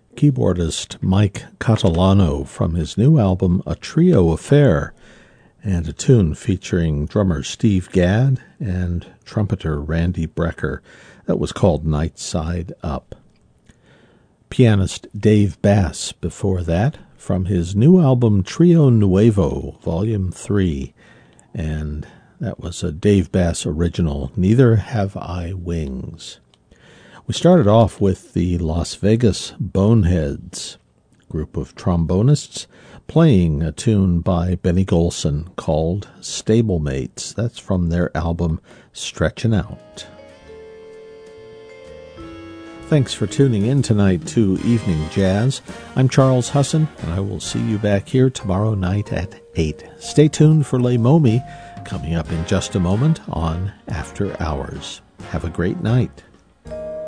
keyboardist Mike Catalano from his new album A Trio Affair, and a tune featuring drummer Steve Gadd and trumpeter Randy Brecker that was called Night Side Up. Pianist Dave Bass before that from his new album Trio Nuevo, Volume 3, and that was a Dave Bass original, Neither Have I Wings. We started off with the Las Vegas Boneheads, group of trombonists, playing a tune by Benny Golson called Stablemates. That's from their album Stretchin' Out. Thanks for tuning in tonight to Evening Jazz. I'm Charles Husson, and I will see you back here tomorrow night at 8. Stay tuned for Les Momi coming up in just a moment on After Hours. Have a great night.